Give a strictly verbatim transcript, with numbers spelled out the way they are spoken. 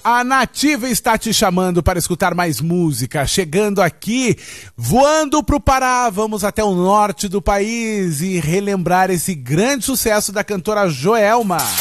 A Nativa está te chamando para escutar mais música. Chegando aqui, voando pro Pará, vamos até o norte do país e relembrar esse grande sucesso da cantora Joelma.